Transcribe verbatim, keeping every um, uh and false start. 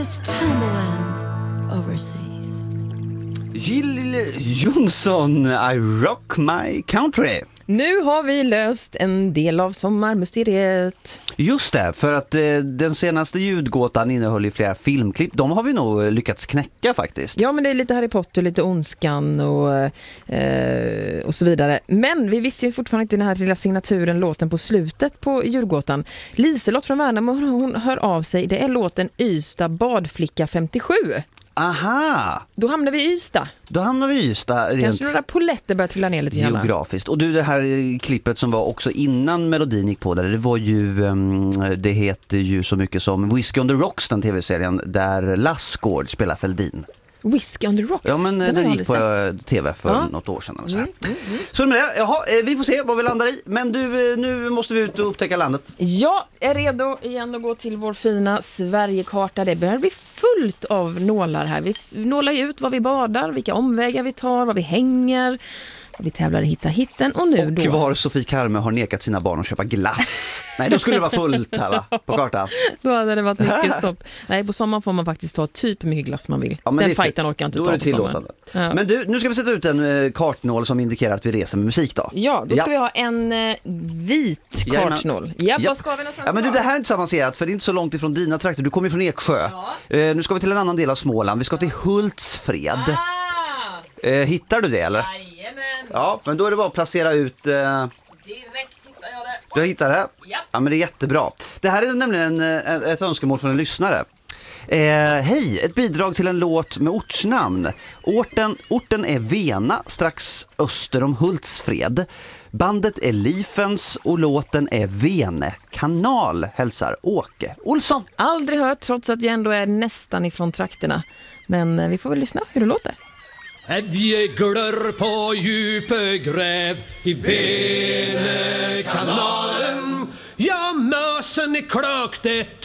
is tumbling overseas. Jill Johnson, I rock my country. Nu har vi löst en del av sommarmysteriet. Just det, för att eh, den senaste ljudgåtan innehöll ju flera filmklipp. De har vi nog lyckats knäcka faktiskt. Ja, men det är lite Harry Potter, lite Ondskan och, eh, och så vidare. Men vi visste ju fortfarande inte den här lilla signaturen, låten på slutet på ljudgåtan. Liselott från Värnamo, hon hör av sig. Det är låten Ystad badflicka femtiosju. Aha! Då hamnar vi i Ystad. Då hamnar vi i Ystad rent Kanske några poletter börjar trilla ner lite grann. geografiskt. Och du, det här klippet som var också innan melodin gick på där, det var ju, um, det heter ju så mycket som Whiskey on the Rocks, den tv-serien där Lassgård spelar Fälldin. Whiskey on the Rocks? Ja, men den, den gick på sett. tv för ja. något år sedan. Eller så Mm, mm, mm. så med det, jaha, vi får se vad vi landar i. Men du, nu måste vi ut och upptäcka landet. Jag är redo igen att gå till vår fina Sverigekarta. Det börjar bli fullt av nålar här. Vi nålar ju ut vad vi badar, vilka omvägar vi tar, vad vi hänger. Vi tävlar i Hitta hitten och nu och då... var Sofie Karme har nekat sina barn att köpa glass. Nej, då skulle det vara fullt här va? På kartan. Då hade det varit mycket stopp. Nej, på sommaren får man faktiskt ta typ hur mycket glass man vill. Ja, den fighten orkar jag inte då ta är det på sommaren. ja. Men du, nu ska vi sätta ut en eh, kartnål som indikerar att vi reser med musik då. Ja, då ska ja. vi ha en eh, vit kartnål. Ja, vad ska vi någonstans? Ja, men du, det här är inte så avancerat för det är inte så långt ifrån dina trakter. Du kommer ju från Eksjö. Ja. Eh, nu ska vi till en annan del av Småland. Vi ska till Hultsfred. Ah! Eh, hittar du det eller? Jajamän. Ja, men då är det bara att placera ut... Eh... Direkt hittar jag det. Du hittar det? Ja. Ja, men det är jättebra. Det här är nämligen en, ett önskemål från en lyssnare. Eh, hej, ett bidrag till en låt med ortsnamn. Orten, orten är Vena, strax öster om Hultsfred. Bandet är Lifens och låten är Vene kanal, hälsar Åke Olsson. Aldrig hört, trots att jag ändå är nästan ifrån trakterna. Men vi får väl lyssna hur det låter. Ädjeglar på djupegräv i Venekanalen. Ja, mösen i klökte